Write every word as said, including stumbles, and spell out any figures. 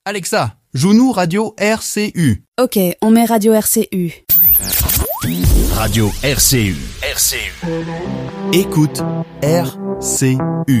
Alexa, joue-nous Radio R C U. Ok, on met Radio R C U. Radio R C U. R C U. Écoute R C U.